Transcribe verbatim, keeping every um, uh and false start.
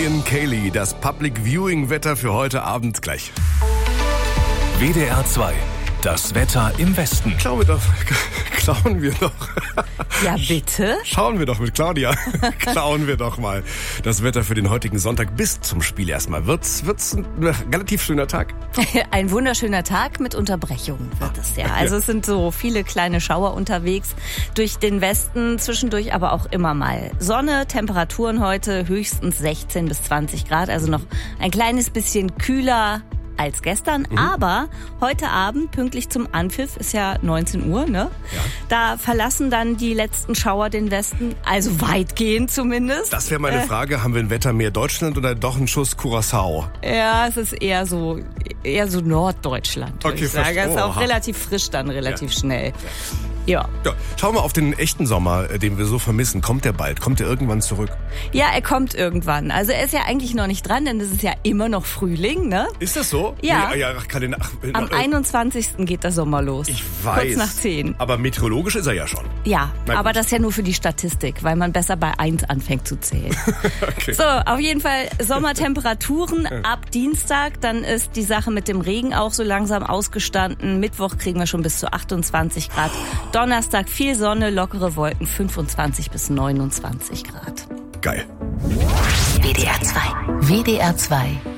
Ian Cayley, das Public Viewing Wetter für heute Abend gleich. W D R zwei, das Wetter im Westen. Klauen wir doch. Klauen wir doch. Ja, bitte? Schauen wir doch mit Claudia. Klauen wir doch mal das Wetter für den heutigen Sonntag bis zum Spiel erstmal. Wird's, wird's ein relativ schöner Tag? Ein wunderschöner Tag mit Unterbrechungen wird es ja. Also es sind so viele kleine Schauer unterwegs durch den Westen, zwischendurch aber auch immer mal Sonne. Temperaturen heute höchstens sechzehn bis zwanzig Grad, also noch ein kleines bisschen kühler als gestern, mhm. aber heute Abend, pünktlich zum Anpfiff, ist ja neunzehn Uhr, ne? Ja. Da verlassen dann die letzten Schauer den Westen, also weitgehend zumindest. Das wäre meine äh, Frage, haben wir ein Wetter mehr Deutschland oder doch einen Schuss Curaçao? Ja, es ist eher so, eher so Norddeutschland, würde okay, ich sagen. Es ist auch Oha. relativ frisch dann, relativ ja. schnell. Ja. Ja. ja. Schauen wir auf den echten Sommer, den wir so vermissen. Kommt der bald? Kommt der irgendwann zurück? Ja, er kommt irgendwann. Also er ist ja eigentlich noch nicht dran, denn es ist ja immer noch Frühling, ne? Ist das so? Ja. Nee, ja ach, kann den, ach, Am äh, einundzwanzigsten geht der Sommer los. Ich weiß. Kurz nach zehn. Aber meteorologisch ist er ja schon. Ja, aber das ist ja nur für die Statistik, weil man besser bei eins anfängt zu zählen. Okay. So, auf jeden Fall Sommertemperaturen ab Dienstag. Dann ist die Sache mit dem Regen auch so langsam ausgestanden. Mittwoch kriegen wir schon bis zu achtundzwanzig Grad. Donnerstag viel Sonne, lockere Wolken, fünfundzwanzig bis neunundzwanzig Grad. Geil. W D R zwei. W D R zwei.